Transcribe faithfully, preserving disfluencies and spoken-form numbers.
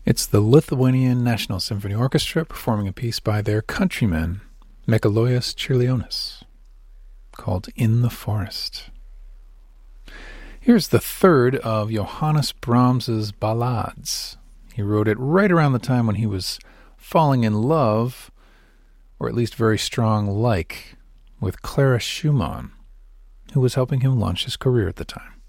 It's the Lithuanian National Symphony Orchestra performing a piece by their countryman, Mikalojus Čiurlionis, called In the Forest. Here's the third of Johannes Brahms's ballades. He wrote it right around the time when he was falling in love, or at least very strong like, with Clara Schumann, who was helping him launch his career at the time.